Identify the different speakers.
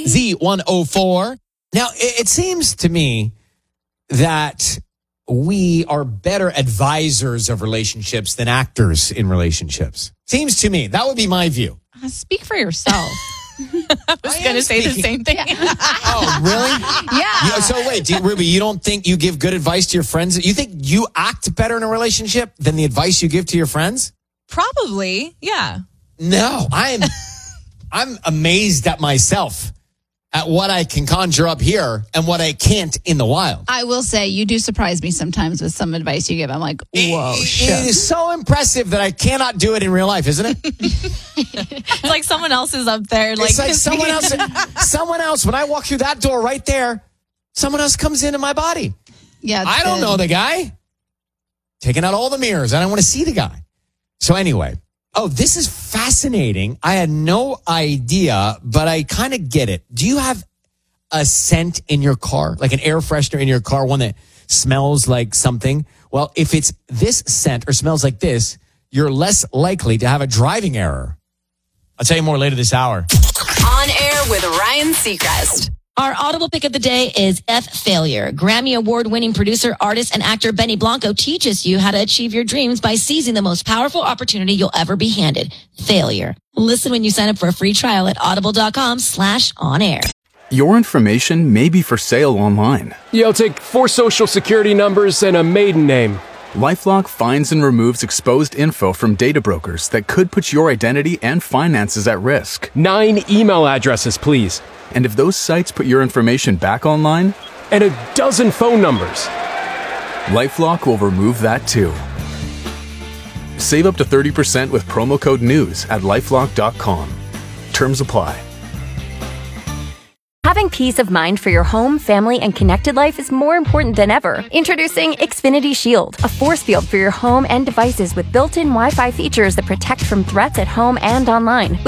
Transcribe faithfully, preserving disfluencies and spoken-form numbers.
Speaker 1: Z one oh four. Now, it, it seems to me that we are better advisors of relationships than actors in relationships. Seems to me. That would be my view.
Speaker 2: Uh, speak for yourself. I was going to say
Speaker 1: speaking.
Speaker 2: the same thing.
Speaker 1: Oh, really?
Speaker 2: Yeah.
Speaker 1: You, so wait, do you, Ruby, you don't think you give good advice to your friends? You think you act better in a relationship than the advice you give to your friends?
Speaker 2: Probably. Yeah.
Speaker 1: No, I'm I'm amazed at myself at what I can conjure up here and what I can't in the wild.
Speaker 3: I will say you do surprise me sometimes with some advice you give. I'm like, whoa,
Speaker 1: it,
Speaker 3: shit.
Speaker 1: It is so impressive that I cannot do it in real life, isn't it?
Speaker 2: It's like someone else is up there. Like,
Speaker 1: it's like someone else. Someone else. When I walk through that door right there, someone else comes into my body.
Speaker 3: Yeah,
Speaker 1: I don't
Speaker 3: good.
Speaker 1: know the guy. Taking out all the mirrors. I don't want to see the guy. So anyway. Oh, this is fascinating. I had no idea, but I kind of get it. Do you have a scent in your car, like an air freshener in your car, one that smells like something? Well, if it's this scent or smells like this, you're less likely to have a driving error. I'll tell you more later this hour.
Speaker 4: On Air with Ryan Seacrest.
Speaker 5: Our audible pick of the day is F Failure. Grammy award-winning producer, artist, and actor Benny Blanco teaches you how to achieve your dreams by seizing the most powerful opportunity you'll ever be handed. Failure. Listen when you sign up for a free trial at audible.com slash on air.
Speaker 6: Your information may be for sale online.
Speaker 7: Yeah, I'll take four social security numbers and a maiden name.
Speaker 6: LifeLock finds and removes exposed info from data brokers that could put your identity and finances at risk.
Speaker 7: Nine email addresses, please.
Speaker 6: And if those sites put your information back online?
Speaker 7: And a dozen phone numbers.
Speaker 6: LifeLock will remove that too. Save up to thirty percent with promo code NEWS at lifelock dot com. Terms apply.
Speaker 8: Having peace of mind for your home, family, and connected life is more important than ever. Introducing Xfinity Shield, a force field for your home and devices with built-in Wi-Fi features that protect from threats at home and online.